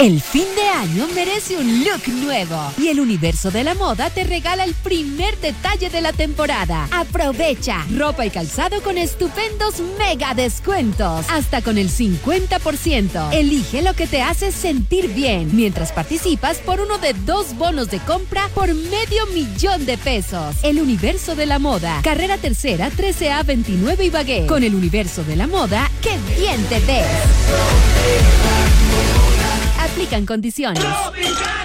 El fin de año merece un look nuevo y el Universo de la Moda te regala el primer detalle de la temporada. Aprovecha ropa y calzado con estupendos mega descuentos, hasta con el 50%. Elige lo que te hace sentir bien, mientras participas por uno de 2 bonos de compra por $500,000 de pesos. El Universo de la Moda, Carrera Tercera, 13A 29 Ibagué. Con el Universo de la Moda, ¡qué bien te ves! Aplican condiciones.